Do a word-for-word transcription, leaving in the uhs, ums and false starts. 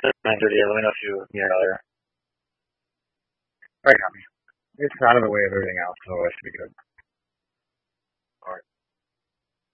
nine thirty. Let me know if you need earlier. Right, got me. It's out of the way of everything else, so it should be good.